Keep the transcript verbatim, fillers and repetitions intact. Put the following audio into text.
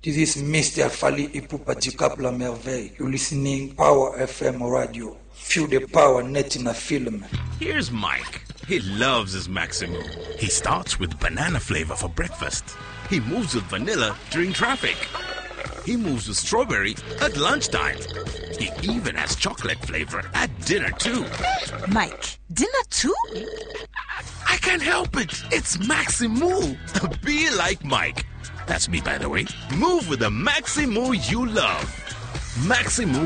This is Mister Fali Ipupa Dicap La Merveille. You're listening Power F M Radio. Feel the power net in a film. Here's Mike. He loves his Maximo. He starts with banana flavor for breakfast. He moves with vanilla during traffic. He moves with strawberry at lunchtime. He even has chocolate flavor at dinner too. Mike, dinner too? I can't help it. It's Maximo. Be like Mike. That's me, by the way. Move with the Maximo you love. Maximo